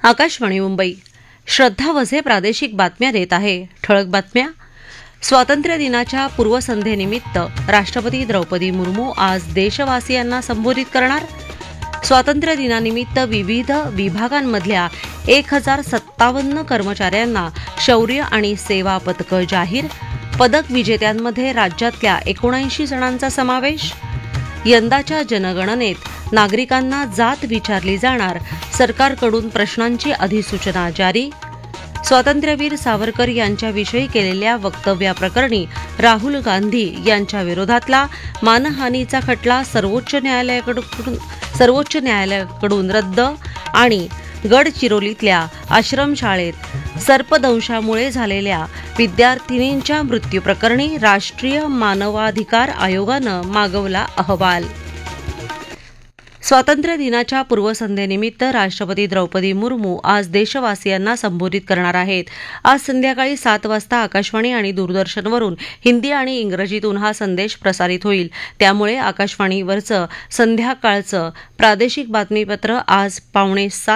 आकाशवाणी मुंबई. श्रद्धा वझे प्रादेशिक बातम्या देत आहे. ठळक बातम्या. स्वातंत्र्य दिनाच्या पूर्वसंध्येनिमित्त राष्ट्रपती द्रौपदी मुर्मू आज देशवासियांना संबोधित करणार. स्वातंत्र्य दिनानिमित्त विविध विभागांमधल्या 1057 कर्मचाऱ्यांना शौर्य आणि सेवा पदकं जाहीर. पदक विजेत्यांमध्ये राज्यातल्या 79 जणांचा समावेश. यंदाच्या जनगणनेत नागरिकांना जात विचारली जाणार, सरकारकडून प्रश्नांची अधिसूचना जारी. स्वातंत्र्यवीर सावरकर यांच्याविषयी केलेल्या वक्तव्याप्रकरणी राहुल गांधी यांच्या विरोधातला मानहानीचा खटला सर्वोच्च न्यायालयाकडून रद्द. आणि गडचिरोलीतल्या आश्रमशाळेत सर्पदंशामुळे झालेल्या विद्यार्थिनींच्या मृत्यूप्रकरणी राष्ट्रीय मानवाधिकार आयोगानं मागवला अहवाल. स्वातंत्र्य दिनाच्या पूर्वसंध्येनिमित्त राष्ट्रपती द्रौपदी मुर्मू आज देशवासियांना संबोधित करणार आहेत. आज संध्याकाळी 7 वाजता आकाशवाणी आणि दूरदर्शनवरून हिंदी आणि इंग्रजीतून हा संदेश प्रसारित होईल. त्यामुळे आकाशवाणीवरचं संध्याकाळचं प्रादेशिक बातमीपत्र आज 6:45